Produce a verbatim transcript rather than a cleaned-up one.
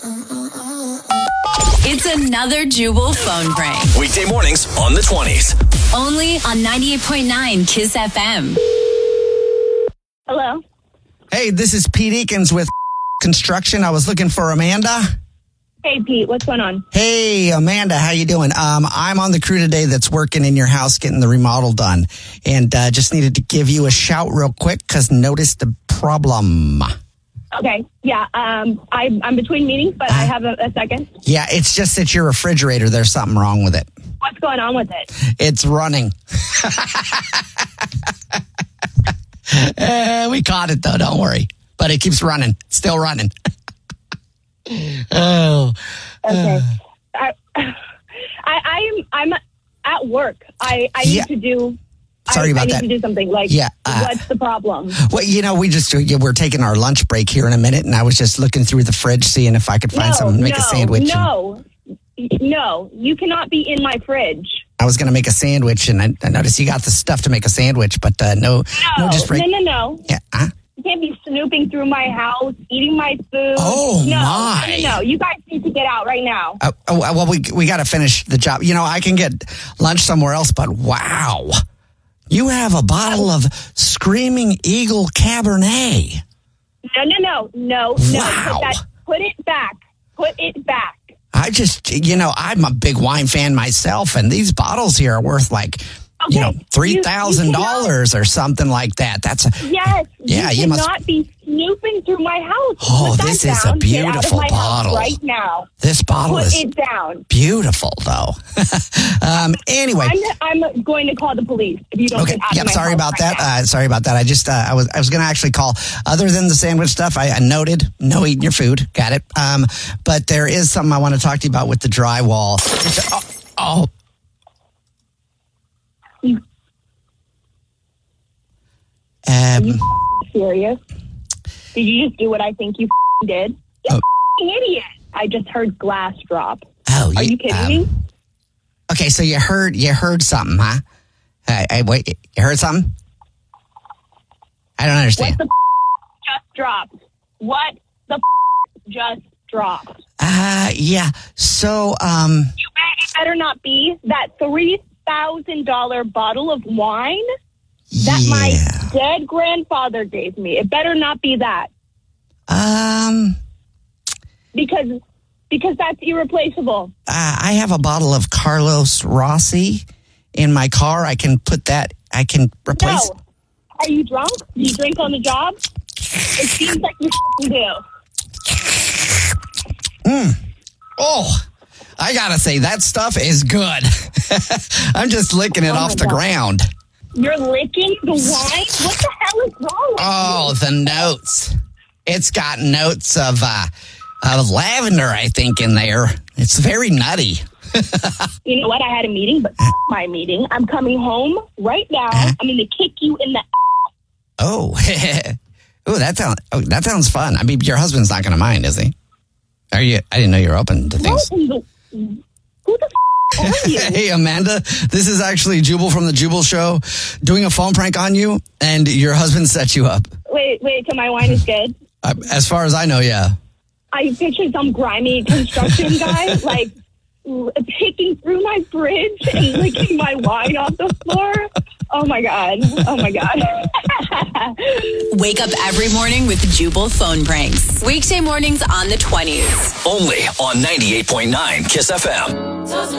It's another Jubal phone prank. Weekday mornings on the twenties. Only on ninety-eight point nine Kiss F M. Hello. Hey, this is Pete Eakins with Construction. I was looking for Amanda. Hey, Pete. What's going on? Hey, Amanda, how you doing? Um, I'm on the crew today that's working in your house getting the remodel done. And uh, just needed to give you a shout real quick because noticed the problem. Okay. Yeah. Um, I, I'm between meetings, but I have a, a second. Yeah, it's just that your refrigerator, there's something wrong with it. What's going on with it? It's running. uh, we caught it, though. Don't worry. But it keeps running. Still running. oh. Okay. I, I, I'm, I'm at work. I, I Yeah. need to do... Sorry I, about I need that. to do something. Like, Yeah, uh, what's the problem? Well, you know, we just, we're taking our lunch break here in a minute, and I was just looking through the fridge, seeing if I could find no, something to make no, a sandwich. No, no, you cannot be in my fridge. I was going to make a sandwich, and I, I noticed you got the stuff to make a sandwich, but uh, no, No, no, just break. no, no, no. Yeah, huh? You can't be snooping through my house, eating my food. Oh, no, my. No, you guys need to get out right now. Uh, oh, well, we we got to finish the job. You know, I can get lunch somewhere else, but wow, you have a bottle of Screaming Eagle Cabernet. No, no, no, no, no. Wow. Put, that, put it back. Put it back. I just, you know, I'm a big wine fan myself, and these bottles here are worth like, Okay. you know, three thousand You- you dollars or something like that. That's a Yes. Yeah, you you must- cannot be snooping through my house. Oh, Put that this is a down. Get out of beautiful my house bottle. right now. This bottle Put is it down. beautiful, though. um, anyway, I'm, I'm going to call the police if you don't okay. get out Yep. of my Sorry house about right that. now. Uh, sorry about that. I just, uh, I was, I was going to actually call. Other than the sandwich stuff, I, I noted no eating your food. Got it. Um, but there is something I want to talk to you about with the drywall. Oh, oh. You- Um, you serious? Did you just do what I think you did? You Oh. idiot! I just heard glass drop. oh, Are you kidding um, me? Okay, so you heard, you heard something, huh? Hey, hey, wait, you heard something? I don't What understand. the just dropped? What the just dropped? Uh, yeah. So, um, You bet- it better not be that three thousand dollar bottle of wine that yeah. my dead grandfather gave me. It better not be that Um, because because that's irreplaceable. uh, I have a bottle of Carlos Rossi in my car. I can put that, I can replace. No. Are you drunk? Do you drink on the job? It seems like you do. Oh, I gotta say, that stuff is good. I'm just licking it Oh, off my the God. ground. You're licking the wine? What the hell is wrong with Oh, the notes. It's got notes of, uh, of lavender, I think, in there. It's very nutty. you? You know what? I had a meeting, but f- my meeting. I'm coming home right now. Uh-huh. I'm going to kick you in the Oh, oh, that sounds, oh, that sounds fun. I mean, your husband's not going to mind, is he? Are you? I didn't know you were open to things. What in the, who the f- are you? Hey, Amanda, this is actually Jubal from the Jubal Show doing a phone prank on you, and your husband set you up. Wait, wait till my wine is good. Uh, as far as I know, yeah. I picture some grimy construction guy, like, l- picking through my fridge and licking my wine off the floor. Oh, my God. Oh, my God. Wake up every morning with Jubal phone pranks. Weekday mornings on the twenties. Only on ninety-eight point nine Kiss F M.